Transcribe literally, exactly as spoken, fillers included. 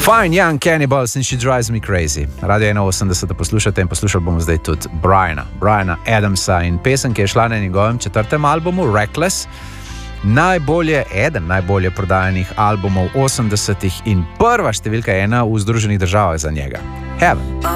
Fine Young Cannibals and She Drives Me Crazy. Radio ena osemdeset poslušate in poslušali bomo zdaj tudi Briana, Briana Adamsa in pesem, ki je šla na njegovem četrtem albumu Reckless. Najbolje, eden najbolje prodajanih albumov osemdesetih in prva številka ena v Združenih državah za njega. Heaven.